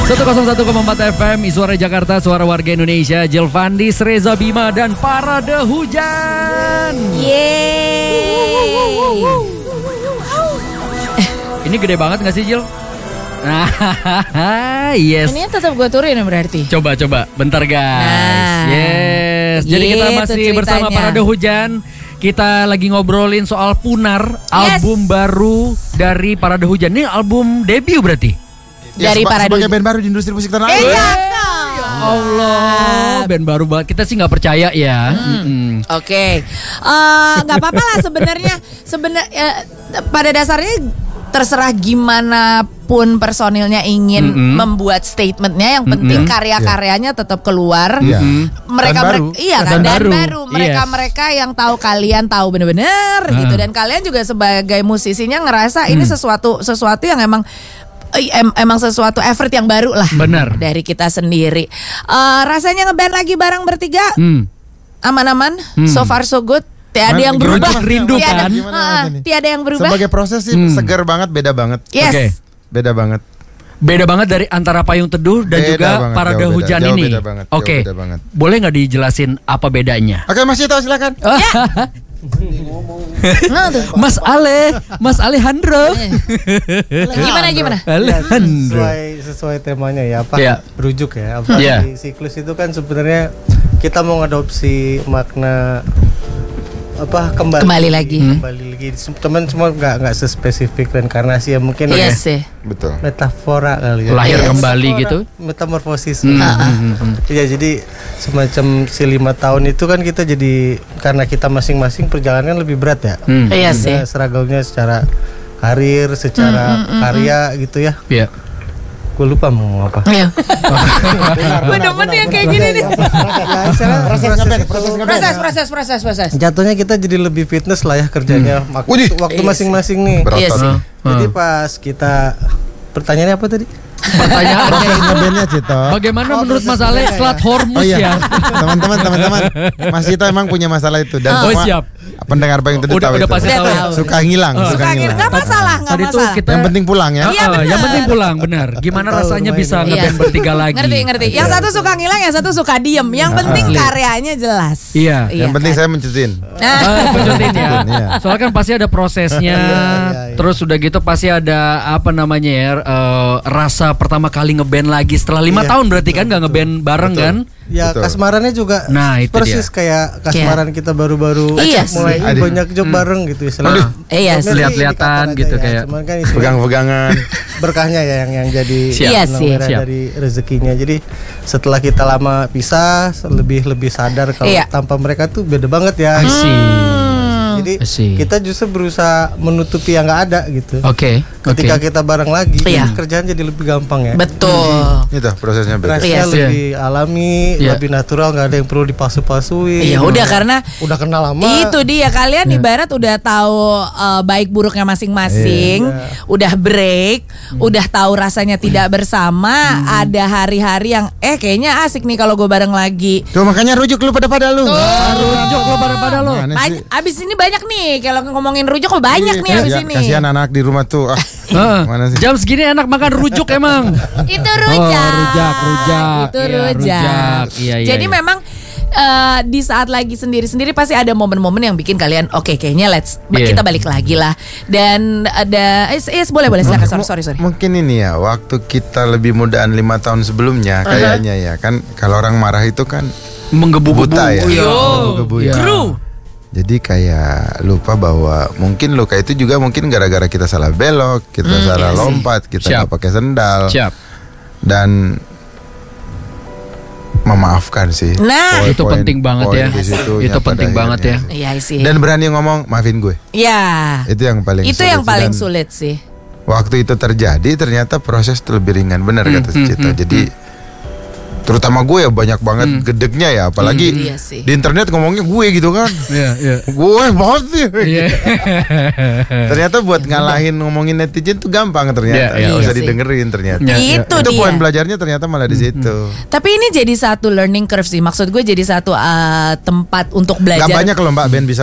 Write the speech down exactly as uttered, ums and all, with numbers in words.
seratus satu koma empat F M, Suara Jakarta, suara warga Indonesia. Jilvandis, Reza Bima, dan Parade Hujan. Yeay. Ini gede banget gak sih, Jil? Yes. Ini tetap gue turunin berarti. Coba, coba. Bentar, guys. Nah, yes. Jadi kita gitu masih ceritanya. bersama Parade Hujan. Kita lagi ngobrolin soal Punar, Yes. album baru dari Parade Hujan. Ini album debut berarti? Ya, Dari seba- Parade sebagai Hujan. band baru di industri musik tanah Eh, air. cakep. Ya Allah, band baru banget. Kita sih nggak percaya ya. Mm-mm. Oke, Eh, nggak apa-apa lah sebenarnya. Sebenarnya pada dasarnya terserah gimana pun personilnya ingin Mm-mm. membuat statementnya. Yang penting Mm-mm. karya-karyanya tetap keluar. Iya. Mereka, Dan mereka baru. iya kan Dan dan baru. baru mereka mereka yang tahu kalian tahu bener-bener gitu, dan kalian juga sebagai musisinya ngerasa ini sesuatu sesuatu yang emang eh, em- emang sesuatu effort yang baru lah. Benar. Dari kita sendiri. Eh, rasanya ngeband lagi bareng bertiga Hmm. aman-aman, Hmm. so far so good. Tiada Man, yang berubah. rindu- rindu tiada, kan? Gimana ah, rasanya? tiada yang berubah. Sebagai proses sih Hmm. segar banget, beda banget. Yes. Oke. Beda banget. Beda banget dari antara Payung Teduh dan Beda juga banget, Parade jauh beda, Hujan jauh ini. beda banget, jauh Oke. beda banget. Boleh nggak dijelasin apa bedanya? Oke, Mas Cito silakan. Nah, tuh. Mas Ale, Mas Alejandro. Gimana gimana? Ya, Alejandro. sesuai sesuai temanya ya, apa Iya. rujuk ya, apa Iya. di siklus itu kan sebenarnya kita mau ngadopsi makna apa kembali Kembali lagi. Hmm. kembali lagi teman semua nggak nggak sespesifik reinkarnasi ya, mungkin Iya ya sih. Betul. metafora kali ya. Lahir Iya, kembali metafora, gitu. metamorfosis. Hmm, Nah, hmm, hmm, hmm. ya jadi semacam si lima tahun itu kan kita jadi karena kita masing-masing perjalanan lebih berat ya. Hmm. Iya sih. Kita struggle-nya secara karir, secara karya gitu ya. Iya. Gue lupa mau ngomong apa. Iya. Gue demen yang kayak gini nih. Ya, istilah Proses proses ngeband, itu- proses ngeband. Proses, proses, proses, proses. Jatuhnya kita jadi lebih fitness lah ya kerjanya. Mak- Widih. waktu Iya masing-masing nih. Berotot. Iya sih. Jadi pas kita pertanyaannya apa tadi? Pertanyaannya Proses itu ngebandnya Cito. bagaimana Oh, menurut Mas proses Ale bedanya Klat ya. Hormuz Oh iya, ya? teman-teman, teman-teman, Mas Cito emang punya masalah itu dan Oh, semua siap. pendengar Payung Teduh Udah- tahu udah itu. pasti Udah tahu ya. tahu. Suka ngilang, suka Suka ngilang. nggak masalah, nggak Tadi tuh masalah. kita Yang penting pulang ya. Ah, Iya, ah, benar. yang penting pulang, benar. Gimana Tahu rasanya lumayan bisa ini. ngeband Iya. bertiga lagi? Ngerti, ngerti. Yang satu suka ngilang, yang satu suka diem. Yang penting Asli. karyanya jelas. Iya. Yang penting kan? saya mencetin. Nah, Ah, pencetin ya. Iya. Soalnya kan pasti ada prosesnya. Iya, iya. Terus udah gitu pasti ada apa namanya ya, eh, rasa pertama kali ngeband lagi setelah lima Iya, tahun berarti kan nggak ngeband bareng kan? Ya Betul. kasmarannya juga Nah, itu persis kayak kasmaran kita baru-baru Iya mulai sih. banyak job bareng gitu istilahnya. Iya Jobnya sih. Lihat-lihatan indikator aja gitu ya, kayak cuman kan istilah Pegang-pegangan. berkahnya ya yang yang jadi Siap. Iya benang sih. merah Siap. dari rezekinya. Jadi setelah kita lama pisah lebih lebih sadar kalau Iya. tanpa mereka tuh beda banget ya. I see. Jadi I see. kita justru berusaha menutupi yang nggak ada gitu. Oke. Ketika Oke. kita bareng lagi, Iya. jadi kerjaan jadi lebih gampang ya. betul. Itu prosesnya beda. Rasanya Iya sih. lebih alami, Iya. lebih natural, nggak ada yang perlu dipalsu-palsuin. Iya udah, karena Udah kenal lama. itu dia, kalian Iya. ibarat udah tahu eh, baik buruknya masing-masing, Iya. udah break, udah tahu rasanya tidak bersama. Ada hari-hari yang eh kayaknya asik nih kalau gue bareng lagi. Tuh makanya rujuk lu pada-pada lu. Rujuk lo pada-pada lo. Gimana sih? Banyak, abis ini banyak nih kalau ngomongin rujuk kok banyak nih abis Kasihan- ini. Kasihan anak di rumah tuh. Ah, Heeh. Mana sih? Jam segini enak makan rujuk emang. Itu Oh, rujak. rujak, rujak. Itu Iya, rujak. rujak. Iya, iya, Jadi iya. memang eh, di saat lagi sendiri-sendiri pasti ada momen-momen yang bikin kalian oke kayaknya let's Iya. kita balik lagi lah. Dan ada eh, eh boleh boleh silakan sorry sorry sorry. Mungkin ini ya waktu kita lebih mudaan lima tahun sebelumnya kayaknya ya kan kalau orang marah itu kan Menggebu-gebu. buta ya. Iya. Menggebu-gebu ya. Iya. Kru. Jadi kayak lupa bahwa mungkin luka itu juga mungkin gara-gara kita salah belok, kita salah iya sih. lompat, kita Siap. nggak pakai sendal Siap. dan memaafkan sih. Nah. Poin- Itu poin- penting banget poin ya. di situ Itu pada penting banget ya. akhirnya. Iya sih. Dan berani ngomong maafin gue. Ya. Itu yang paling Itu sulit yang sih. paling Dan sulit sih. Waktu itu terjadi ternyata proses itu lebih ringan, benar Hmm, kata hmm, Cita. hmm, Jadi terutama gue ya banyak banget gedegnya ya, apalagi Hmm, iya sih. di internet ngomongnya gue gitu kan. Iya, iya. Gue banget sih. Iya. Ternyata buat ngalahin ngomongin netizen tuh gampang ternyata. Iya, iya, Nggak usah iya sih. didengerin ternyata. Iya, iya. Itu Itu dia. poin belajarnya ternyata malah di situ. Tapi ini jadi satu learning curve sih. Maksud gue jadi satu uh, tempat untuk belajar. Gak banyak loh Mbak band bisa